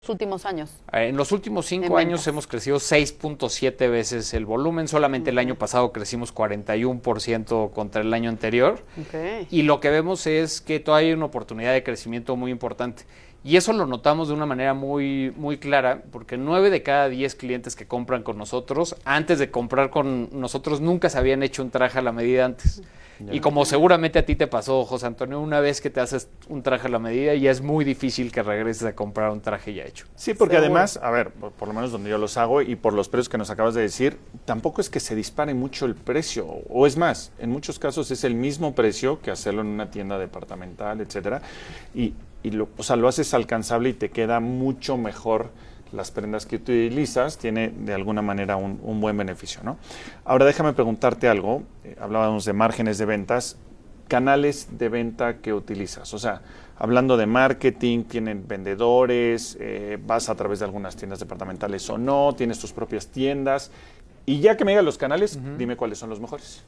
últimos años? En los últimos 5 años hemos crecido 6.7 veces el volumen. Solamente el año pasado crecimos 41% contra el año anterior. Y lo que vemos es que todavía hay una oportunidad de crecimiento muy importante. Y eso lo notamos de una manera muy, muy clara, porque 9 de cada 10 clientes que compran con nosotros, antes de comprar con nosotros, nunca se habían hecho un traje a la medida antes. Y como seguramente a ti te pasó, José Antonio, una vez que te haces un traje a la medida, ya es muy difícil que regreses a comprar un traje ya hecho. Sí, porque además, a ver, por lo menos donde yo los hago y por los precios que nos acabas de decir, tampoco es que se dispare mucho el precio. O es más, en muchos casos es el mismo precio que hacerlo en una tienda departamental, etcétera. Y lo haces alcanzable y te queda mucho mejor las prendas que utilizas, tiene de alguna manera un buen beneficio, ¿no? Ahora déjame preguntarte algo, hablábamos de márgenes de ventas, canales de venta que utilizas, o sea, hablando de marketing, ¿tienen vendedores, vas a través de algunas tiendas departamentales o no, tienes tus propias tiendas? Y ya que me digas los canales, dime cuáles son los mejores.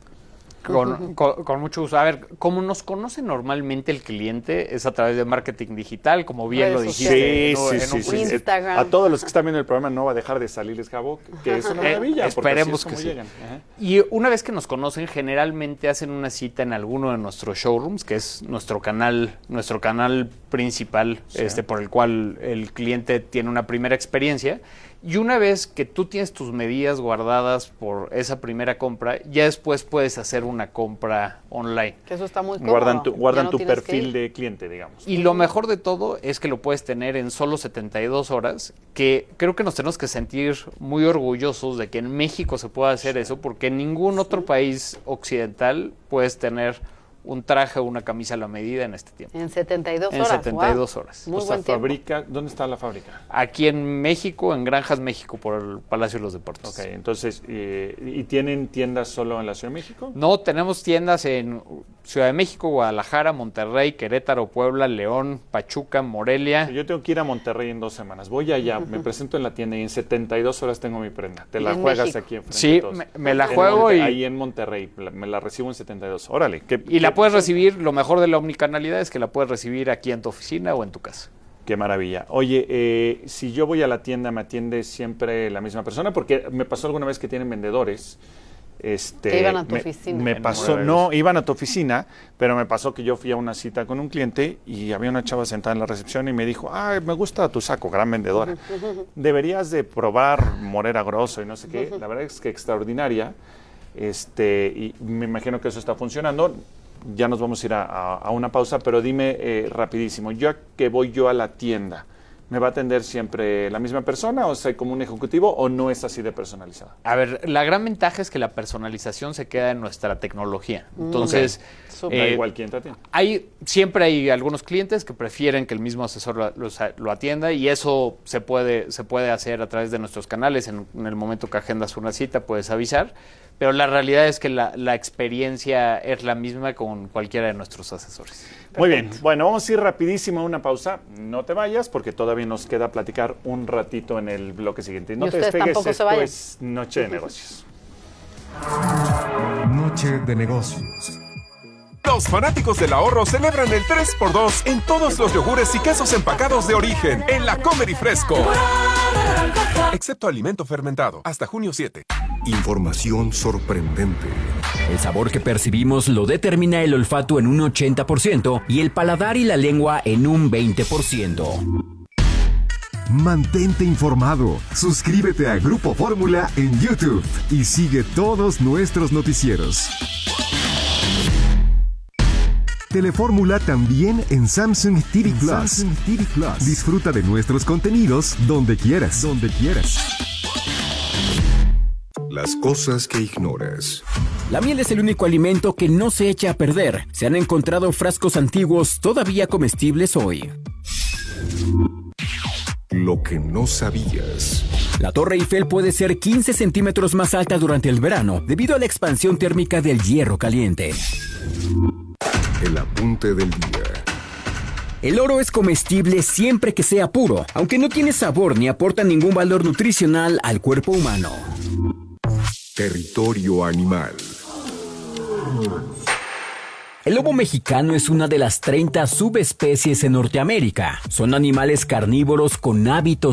Con mucho gusto. A ver, como nos conoce normalmente el cliente es a través de marketing digital, como bien lo dijiste. Sí. Instagram. A todos los que están viendo el programa no va a dejar de salirles Jabo, que es una maravilla. Esperemos que sí. Y una vez que nos conocen, generalmente hacen una cita en alguno de nuestros showrooms, que es nuestro canal principal, por el cual el cliente tiene una primera experiencia. Y una vez que tú tienes tus medidas guardadas por esa primera compra, ya después puedes hacer una compra online. Que eso está muy cómodo. Guardan tu perfil de cliente, digamos. Y lo mejor de todo es que lo puedes tener en solo 72 horas, que creo que nos tenemos que sentir muy orgullosos de que en México se pueda hacer eso, porque en ningún otro país occidental puedes tener un traje o una camisa a la medida en este tiempo. En 72 horas. En 72 horas. Muy buen tiempo. ¿Dónde está la fábrica? Aquí en México, en Granjas México, por el Palacio de los Deportes. Ok, entonces, ¿y tienen tiendas solo en la Ciudad de México? No, tenemos tiendas en Ciudad de México, Guadalajara, Monterrey, Querétaro, Puebla, León, Pachuca, Morelia. Yo tengo que ir a Monterrey en 2 semanas. Voy allá, me presento en la tienda y en 72 horas tengo mi prenda. Te la juegas México. Aquí enfrente. Sí, me la juego ahí en Monterrey, me la recibo en 72. Órale. Y la puedes recibir, lo mejor de la omnicanalidad es que la puedes recibir aquí en tu oficina o en tu casa. Qué maravilla. Oye, si yo voy a la tienda, ¿me atiende siempre la misma persona? Porque me pasó alguna vez que tienen vendedores. Que iban a tu oficina. Me pasó, no, iban a tu oficina, pero me pasó que yo fui a una cita con un cliente y había una chava sentada en la recepción y me dijo, ay, me gusta tu saco, gran vendedora. Deberías de probar Morera Grosso y no sé qué. La verdad es que extraordinaria. Y me imagino que eso está funcionando. Ya nos vamos a ir a una pausa, pero dime rapidísimo, ya que voy yo a la tienda, ¿me va a atender siempre la misma persona o soy como un ejecutivo o no es así de personalizada? A ver, la gran ventaja es que la personalización se queda en nuestra tecnología. Entonces, da igual quién te atiende. Siempre hay algunos clientes que prefieren que el mismo asesor lo atienda y eso se puede hacer a través de nuestros canales. En el momento que agendas una cita puedes avisar, pero la realidad es que la experiencia es la misma con cualquiera de nuestros asesores. Muy bien, bueno, vamos a ir rapidísimo a una pausa. No te vayas porque todavía nos queda platicar un ratito en el bloque siguiente. No te despegues, esto es Noche de Negocios. Noche de Negocios. Los fanáticos del ahorro celebran el 3x2 en todos los yogures y quesos empacados de origen en la Comer y Fresco. Excepto alimento fermentado, hasta junio 7. Información sorprendente. El sabor que percibimos lo determina el olfato en un 80% y el paladar y la lengua en un 20%. Mantente informado. Suscríbete a Grupo Fórmula en YouTube y sigue todos nuestros noticieros. Telefórmula también en Samsung TV Plus. Disfruta de nuestros contenidos donde quieras. Las cosas que ignoras. La miel es el único alimento que no se echa a perder. Se han encontrado frascos antiguos todavía comestibles hoy. Lo que no sabías. La Torre Eiffel puede ser 15 centímetros más alta durante el verano debido a la expansión térmica del hierro caliente. El apunte del día. El oro es comestible siempre que sea puro, aunque no tiene sabor ni aporta ningún valor nutricional al cuerpo humano. Territorio animal. El lobo mexicano es una de las 30 subespecies en Norteamérica. Son animales carnívoros con hábitos